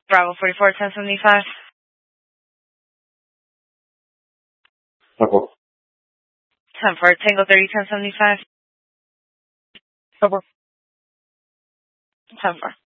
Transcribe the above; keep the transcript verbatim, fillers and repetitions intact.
Bravo forty-four, ten seventy-five. Support. ten four, Tango thirty, ten seventy-five. Support. ten four.